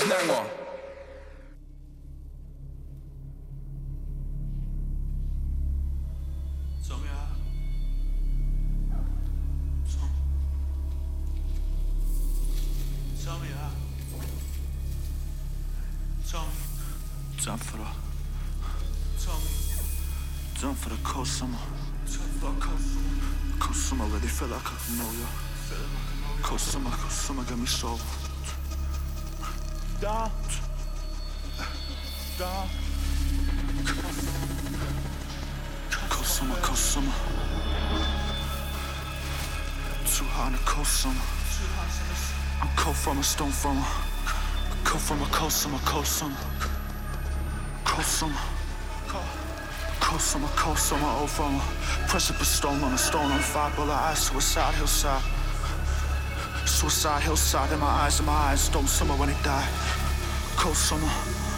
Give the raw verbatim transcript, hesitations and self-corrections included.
lenger. Som jeg er. Som. Som jeg er. Som. Tom for dig. Tommy. Tom for dig, kold sommer. Tom for dig, kold sommer. Kold sommer, hvad det falder, kan du nå, ja. Kold sommer, kold sommer, gør mig sove. Da. Da. Kold sommer, kold sommer. Too hard in a cold summer. I'm cold from a stone from a. Cold from a cold summer, cold summer. Cold summer. Cold summer, cold summer, old from a. Precipice stone on a stone on fire, bullet eyes, suicide hillside. Suicide hillside in my eyes, in my eyes, stone summer when it died. Cold summer.